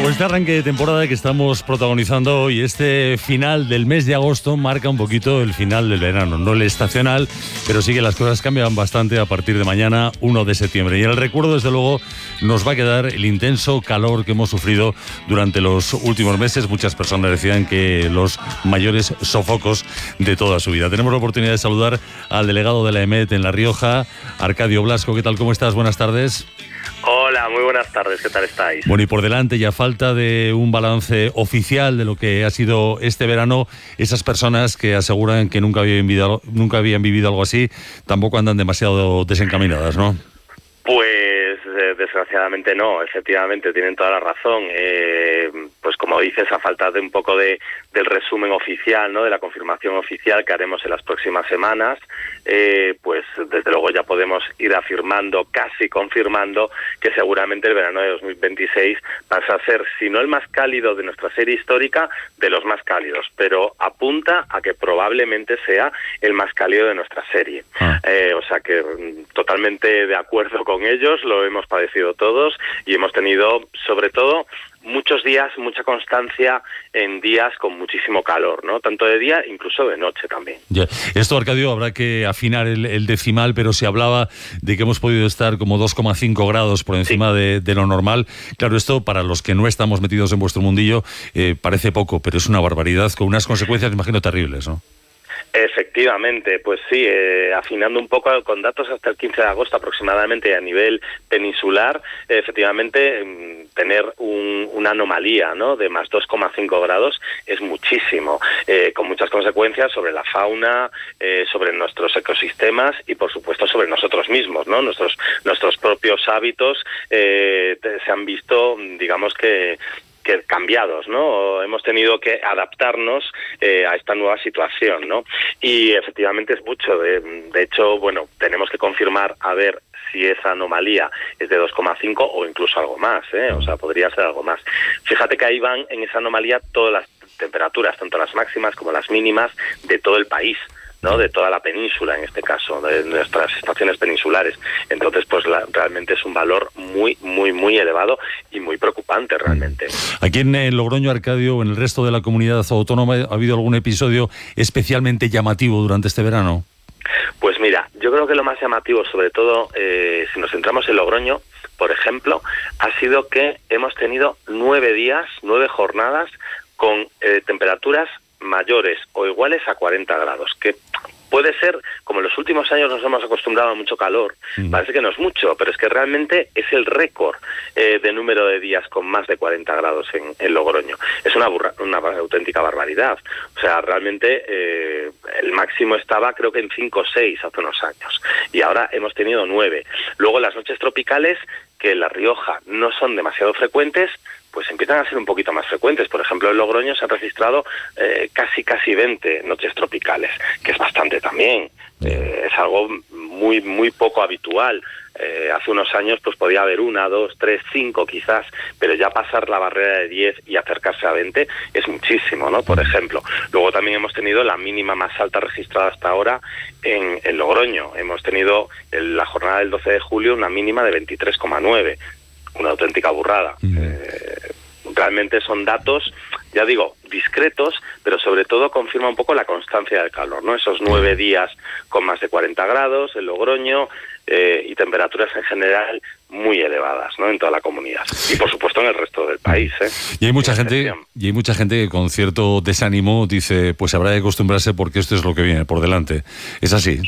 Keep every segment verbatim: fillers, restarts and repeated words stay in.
Pues este arranque de temporada que estamos protagonizando hoy, este final del mes de agosto, marca un poquito el final del verano. No el estacional, pero sí que las cosas cambian bastante a partir de mañana, primero de septiembre. Y en el recuerdo, desde luego, nos va a quedar el intenso calor que hemos sufrido durante los últimos meses. Muchas personas decían que los mayores sofocos de toda su vida. Tenemos la oportunidad de saludar al delegado de la E M E T en La Rioja, Arcadio Blasco. ¿Qué tal? ¿Cómo estás? Buenas tardes. Hola, muy buenas tardes, ¿qué tal estáis? Bueno, y por delante, y a falta de un balance oficial de lo que ha sido este verano, esas personas que aseguran que nunca habían vivido, nunca habían vivido algo así, tampoco andan demasiado desencaminadas, ¿no? Pues eh, desgraciadamente no, efectivamente, tienen toda la razón. Eh, pues como dices, a falta de un poco de del resumen oficial, ¿no?, de la confirmación oficial que haremos en las próximas semanas, eh, pues desde luego ya podemos ir afirmando, casi confirmando, que seguramente el verano de dos mil veintiséis pasa a ser, si no el más cálido de nuestra serie histórica, de los más cálidos, pero apunta a que probablemente sea el más cálido de nuestra serie. Ah. Eh, o sea que totalmente de acuerdo con ellos, lo hemos padecido todos y hemos tenido, sobre todo, muchos días, mucha constancia en días con muchísimo calor, ¿no? Tanto de día, incluso de noche también. Ya. Esto, Arcadio, habrá que afinar el, el decimal, pero se hablaba de que hemos podido estar como dos coma cinco grados por encima sí. de, de lo normal. Claro, esto para los que no estamos metidos en vuestro mundillo eh, parece poco, pero es una barbaridad, con unas consecuencias, me imagino, terribles, ¿no? Efectivamente, pues sí, eh, afinando un poco con datos hasta el quince de agosto aproximadamente a nivel peninsular, eh, efectivamente eh, tener un, una anomalía, ¿no?, de más dos coma cinco grados es muchísimo, eh, con muchas consecuencias sobre la fauna, eh, sobre nuestros ecosistemas y por supuesto sobre nosotros mismos, ¿no? Nuestros, nuestros propios hábitos eh, se han visto, digamos que que cambiados, ¿no? Hemos tenido que adaptarnos eh, a esta nueva situación, ¿no? Y efectivamente es mucho. De, de hecho, bueno, tenemos que confirmar a ver si esa anomalía es de dos coma cinco o incluso algo más, ¿eh? O sea, podría ser algo más. Fíjate que ahí van en esa anomalía todas las temperaturas, tanto las máximas como las mínimas de todo el país, ¿no?, de toda la península en este caso, de nuestras estaciones peninsulares. Entonces, pues la, realmente es un valor muy, muy, muy elevado y muy preocupante realmente. Aquí en, en Logroño, Arcadio, o en el resto de la comunidad autónoma, ¿ha habido algún episodio especialmente llamativo durante este verano? Pues mira, yo creo que lo más llamativo, sobre todo eh, si nos centramos en Logroño, por ejemplo, ha sido que hemos tenido nueve días, nueve jornadas con eh, temperaturas mayores o iguales a cuarenta grados, que puede ser, como en los últimos años nos hemos acostumbrado a mucho calor, mm. parece que no es mucho, pero es que realmente es el récord eh, de número de días con más de cuarenta grados en, en Logroño. Es una, burra, una auténtica barbaridad. O sea, realmente eh, el máximo estaba creo que en cinco o seis hace unos años, y ahora hemos tenido nueve. Luego las noches tropicales, que en La Rioja no son demasiado frecuentes, pues empiezan a ser un poquito más frecuentes. Por ejemplo, en Logroño se han registrado eh, casi casi veinte noches tropicales, que es bastante también. Eh, es algo muy muy poco habitual. Eh, hace unos años pues podía haber una, dos, tres, cinco quizás, pero ya pasar la barrera de diez y acercarse a veinte es muchísimo, ¿no? Por ejemplo. Luego también hemos tenido la mínima más alta registrada hasta ahora en, en Logroño. Hemos tenido en la jornada del doce de julio una mínima de veintitrés coma nueve. Una auténtica burrada. Mm. Eh, realmente son datos, ya digo, discretos, pero sobre todo confirma un poco la constancia del calor, ¿no? Esos nueve días con más de cuarenta grados en Logroño eh, y temperaturas en general muy elevadas, ¿no?, en toda la comunidad. Y por supuesto en el resto del país, ¿eh? Y hay mucha gente, y hay mucha gente que con cierto desánimo dice, pues habrá que acostumbrarse porque esto es lo que viene por delante. ¿Es así?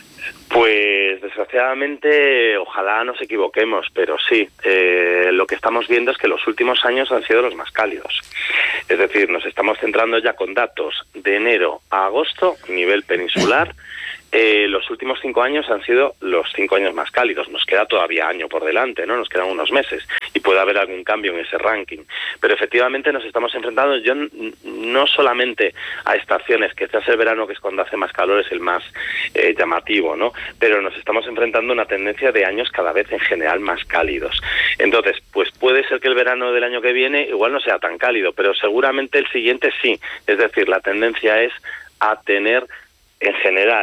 Pues desgraciadamente, ojalá nos equivoquemos, pero sí, eh, lo que estamos viendo es que los últimos años han sido los más cálidos. Es decir, nos estamos centrando ya con datos de enero a agosto, nivel peninsular. Eh, los últimos cinco años han sido los cinco años más cálidos. Nos queda todavía año por delante, ¿no? Nos quedan unos meses y puede haber algún cambio en ese ranking. Pero efectivamente nos estamos enfrentando yo no solamente a estaciones, que quizás el verano, que es cuando hace más calor, es el más eh, llamativo, ¿no? Pero nos estamos enfrentando a una tendencia de años cada vez en general más cálidos. Entonces, pues puede ser que el verano del año que viene igual no sea tan cálido, pero seguramente el siguiente sí. Es decir, la tendencia es a tener en general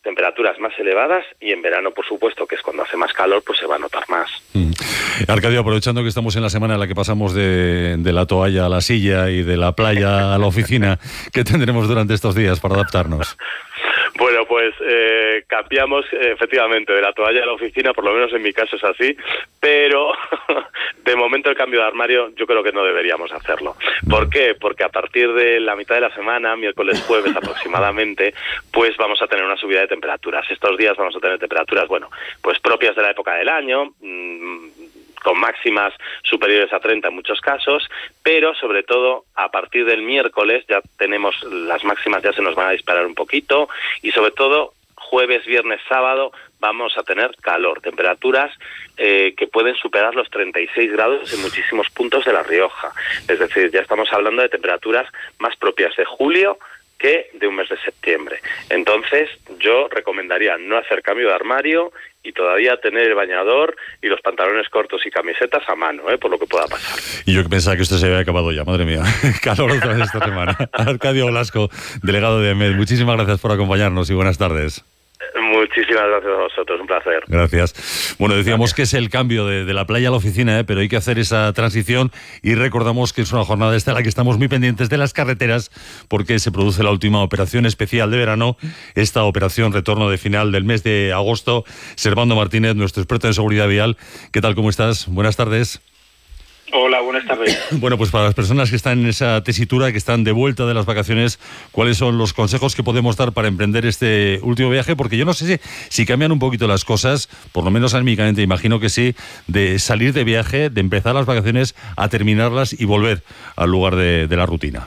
temperaturas más elevadas, y en verano, por supuesto, que es cuando hace más calor, pues se va a notar más. Mm. Arcadio, aprovechando que estamos en la semana en la que pasamos de, de la toalla a la silla y de la playa a la oficina, ¿qué tendremos durante estos días para adaptarnos? Bueno, pues eh, cambiamos eh, efectivamente de la toalla a la oficina, por lo menos en mi caso es así, pero de momento el cambio de armario yo creo que no deberíamos hacerlo. ¿Por qué? Porque a partir de la mitad de la semana, miércoles, jueves aproximadamente, pues vamos a tener una subida de temperaturas. Estos días vamos a tener temperaturas, bueno, pues propias de la época del año, mmm, con máximas superiores a treinta en muchos casos, pero sobre todo a partir del miércoles ya tenemos las máximas, ya se nos van a disparar un poquito, y sobre todo jueves, viernes, sábado vamos a tener calor, temperaturas eh, que pueden superar los treinta y seis grados en muchísimos puntos de La Rioja. Es decir, ya estamos hablando de temperaturas más propias de julio que de un mes de septiembre. Entonces, yo recomendaría no hacer cambio de armario y todavía tener el bañador y los pantalones cortos y camisetas a mano, ¿eh? Por lo que pueda pasar. Y yo que pensaba que esto se había acabado ya, madre mía. Calor otra vez esta semana. Arcadio Blasco, delegado de AEMET, muchísimas gracias por acompañarnos y buenas tardes. Muchísimas gracias a vosotros, un placer. Gracias. Bueno, decíamos gracias. Que es el cambio de, de la playa a la oficina, ¿eh? Pero hay que hacer esa transición, y recordamos que es una jornada esta en la que estamos muy pendientes de las carreteras, porque se produce la última operación especial de verano, esta operación retorno de final del mes de agosto. Servando Martínez, nuestro experto en seguridad vial. ¿Qué tal, cómo estás? Buenas tardes. Hola, buenas tardes. Bueno, pues para las personas que están en esa tesitura, que están de vuelta de las vacaciones, ¿cuáles son los consejos que podemos dar para emprender este último viaje? Porque yo no sé si, si cambian un poquito las cosas, por lo menos anímicamente, imagino que sí, de salir de viaje, de empezar las vacaciones, a terminarlas y volver al lugar de, de la rutina.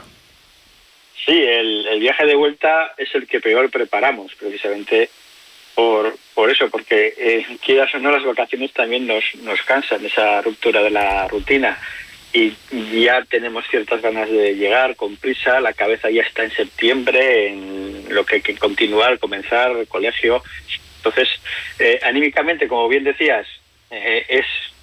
Sí, el, el viaje de vuelta es el que peor preparamos, precisamente por, por eso, porque eh, quieras o no, las vacaciones también nos, nos cansan, esa ruptura de la rutina, y ya tenemos ciertas ganas de llegar con prisa, la cabeza ya está en septiembre, en lo que hay que continuar, comenzar el colegio. Entonces, eh, anímicamente, como bien decías, eh, es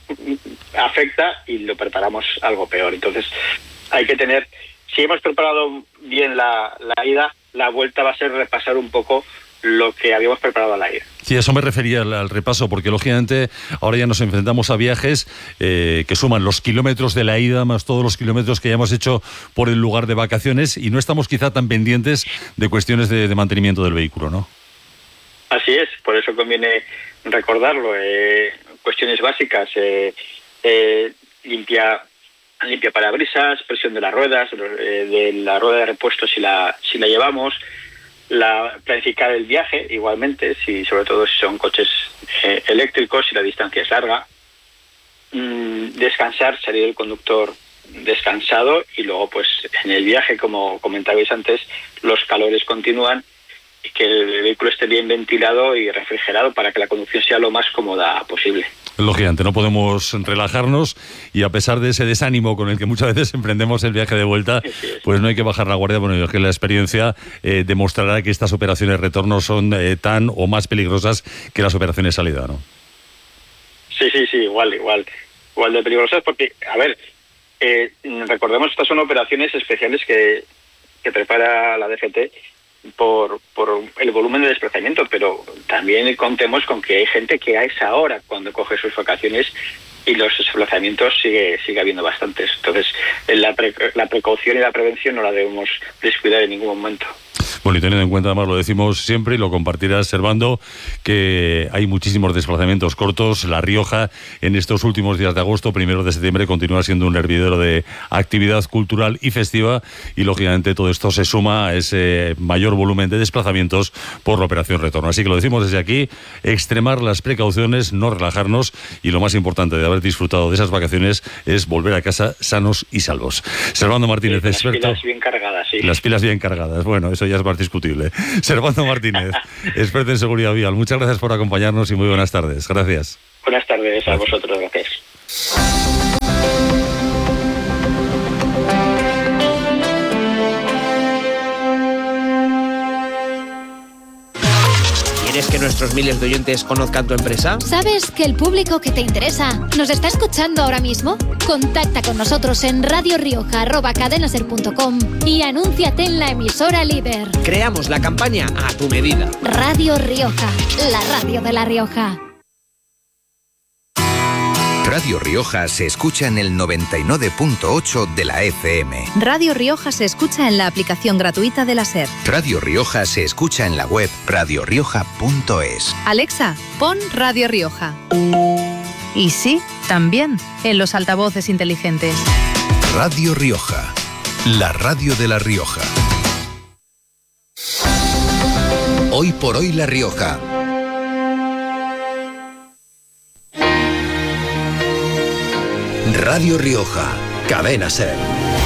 afecta y lo preparamos algo peor. Entonces, hay que tener, si hemos preparado bien la, la ida, la vuelta va a ser repasar un poco lo que habíamos preparado a la ida. Sí, eso me refería al, al repaso, porque lógicamente ahora ya nos enfrentamos a viajes eh, que suman los kilómetros de la ida más todos los kilómetros que ya hemos hecho por el lugar de vacaciones, y no estamos quizá tan pendientes de cuestiones de, de mantenimiento del vehículo, ¿no? Así es, por eso conviene recordarlo. Eh, cuestiones básicas, eh, eh, limpia limpia parabrisas, presión de las ruedas, eh, de la rueda de repuesto si la si la llevamos, la planificar el viaje igualmente, si sobre todo si son coches eh, eléctricos, si la distancia es larga, mm, descansar, salir el conductor descansado, y luego pues en el viaje, como comentabais antes, los calores continúan, y que el vehículo esté bien ventilado y refrigerado para que la conducción sea lo más cómoda posible. Lógicamente, no podemos relajarnos, y a pesar de ese desánimo con el que muchas veces emprendemos el viaje de vuelta, pues no hay que bajar la guardia. Bueno, yo creo que la experiencia eh, demostrará que estas operaciones de retorno son eh, tan o más peligrosas que las operaciones de salida, ¿no? Sí, sí, sí, igual, igual, igual de peligrosas, porque, a ver, eh, recordemos, estas son operaciones especiales que, que prepara la D G T por por el volumen de desplazamiento, pero también contemos con que hay gente que a esa hora, cuando coge sus vacaciones, y los desplazamientos sigue sigue habiendo bastantes. Entonces, la, pre, la precaución y la prevención no la debemos descuidar en ningún momento. Bueno, y teniendo en cuenta, además, lo decimos siempre y lo compartirás, Servando, que hay muchísimos desplazamientos cortos. La Rioja, en estos últimos días de agosto, primero de septiembre, continúa siendo un hervidero de actividad cultural y festiva, y lógicamente todo esto se suma a ese mayor volumen de desplazamientos por la operación retorno. Así que lo decimos desde aquí, extremar las precauciones, no relajarnos, y lo más importante de haber disfrutado de esas vacaciones es volver a casa sanos y salvos. Servando Martínez, sí, experto. Las pilas bien cargadas, sí. Las pilas bien cargadas, bueno, eso ya es más discutible. Servando Martínez, experto en seguridad vial, muchas gracias por acompañarnos y muy buenas tardes. Gracias. Buenas tardes a vosotros, gracias. ¿Quieres que nuestros nuestros miles de oyentes conozcan tu empresa? ¿Sabes que el público que te interesa nos está escuchando ahora mismo? Contacta con nosotros en radio rioja arroba cadenaser punto com y anúnciate en la emisora líder. Creamos la campaña a tu medida. Radio Rioja, la radio de La Rioja. Radio Rioja se escucha en el noventa y nueve punto ocho de la F M. Radio Rioja se escucha en la aplicación gratuita de la SER. Radio Rioja se escucha en la web radio rioja punto es. Alexa, pon Radio Rioja. Y sí, también en los altavoces inteligentes. Radio Rioja, la radio de La Rioja. Hoy por hoy La Rioja. Radio Rioja, Cadena SER.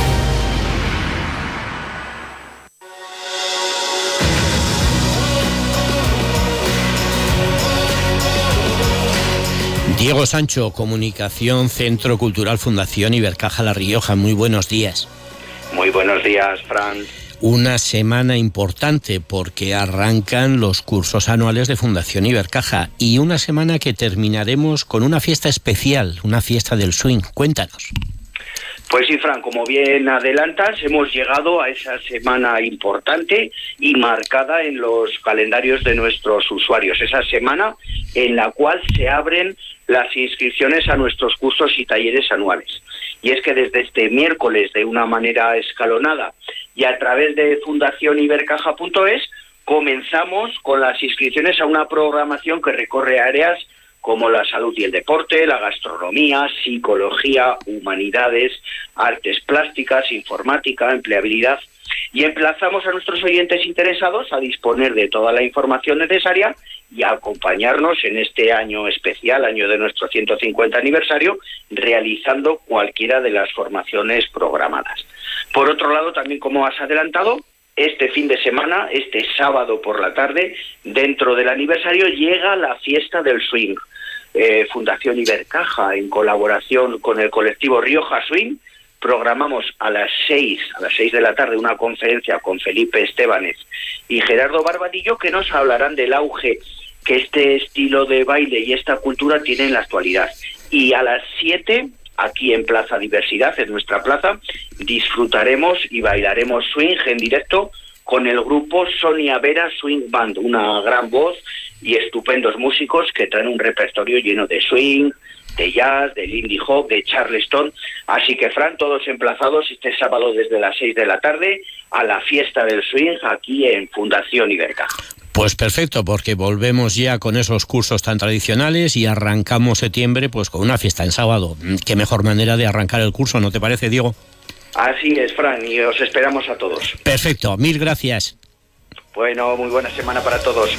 Diego Sancho, Comunicación, Centro Cultural Fundación Ibercaja La Rioja. Muy buenos días. Muy buenos días, Fran. Una semana importante porque arrancan los cursos anuales de Fundación Ibercaja y una semana que terminaremos con una fiesta especial, una fiesta del swing. Cuéntanos. Pues sí, Fran, como bien adelantas, hemos llegado a esa semana importante y marcada en los calendarios de nuestros usuarios. Esa semana en la cual se abren las inscripciones a nuestros cursos y talleres anuales. Y es que desde este miércoles, de una manera escalonada y a través de fundación ibercaja punto es, comenzamos con las inscripciones a una programación que recorre áreas como la salud y el deporte, la gastronomía, psicología, humanidades, artes plásticas, informática, empleabilidad. Y emplazamos a nuestros oyentes interesados a disponer de toda la información necesaria y a acompañarnos en este año especial, año de nuestro ciento cincuenta aniversario, realizando cualquiera de las formaciones programadas. Por otro lado, también como has adelantado, este fin de semana, este sábado por la tarde, dentro del aniversario, llega la fiesta del swing. Eh, Fundación Ibercaja, en colaboración con el colectivo Rioja Swing, programamos a las seis, a las seis de la tarde, una conferencia con Felipe Estebanes y Gerardo Barbadillo, que nos hablarán del auge que este estilo de baile y esta cultura tiene en la actualidad. Y a las siete, aquí en Plaza Diversidad, en nuestra plaza, disfrutaremos y bailaremos swing en directo con el grupo Sonia Vera Swing Band, una gran voz y estupendos músicos que traen un repertorio lleno de swing, de jazz, de lindy hop, de charleston. Así que, Fran, todos emplazados este sábado desde las seis de la tarde a la fiesta del swing aquí en Fundación Ibercaja. Pues perfecto, porque volvemos ya con esos cursos tan tradicionales y arrancamos septiembre pues con una fiesta en sábado. Qué mejor manera de arrancar el curso, ¿no te parece, Diego? Así es, Fran, y os esperamos a todos. Perfecto, mil gracias. Bueno, muy buena semana para todos.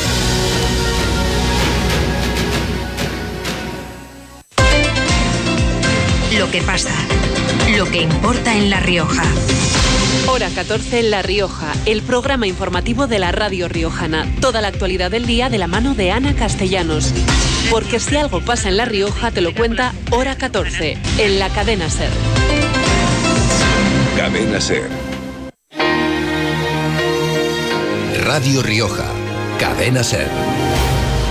Lo que pasa, lo que importa en La Rioja. Hora catorce en La Rioja, el programa informativo de la radio riojana. Toda la actualidad del día de la mano de Ana Castellanos. Porque si algo pasa en La Rioja, te lo cuenta Hora catorce, en la Cadena SER. Cadena SER. Radio Rioja, Cadena SER.